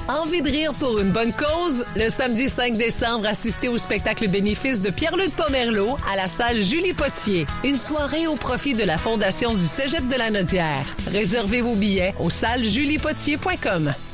Envie de rire pour une bonne cause? Le samedi 5 décembre, assistez au spectacle bénéfice de Pierre-Luc Pomerleau à la salle Julie Potier. Une soirée au profit de la Fondation du Cégep de la Nodière. Réservez vos billets au sallejuliepotier.com.